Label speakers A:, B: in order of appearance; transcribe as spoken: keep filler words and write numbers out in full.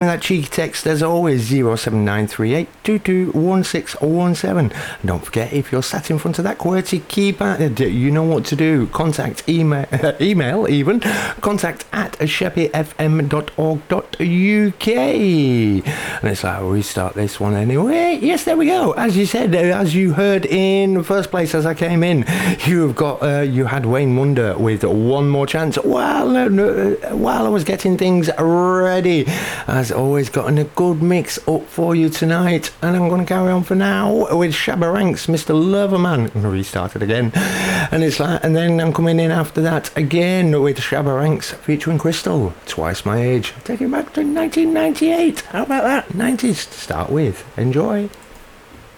A: that cheeky text as always, zero seven nine three eight two two one six one seven. And don't forget, if you're sat in front of that QWERTY keypad, you know what to do. Contact, email, email even, contact at sheppy f m dot org dot u k. And it's like, we start this one anyway. Yes, there we go. As you said, as you heard in the first place as I came in, you've got, uh, you had Wayne Wonder with One More Chance. While, uh, while I was getting things ready, as always, gotten a good mix up for you tonight. And I'm going to carry on for now with Shabba Ranks, Mister Loverman. I'm going to restart it again. And it's like, and then I'm coming in after that again with Shabba Ranks featuring Crystal, Twice My Age. Take it back to nineteen ninety-eight. How about that? nineties to start with. Enjoy.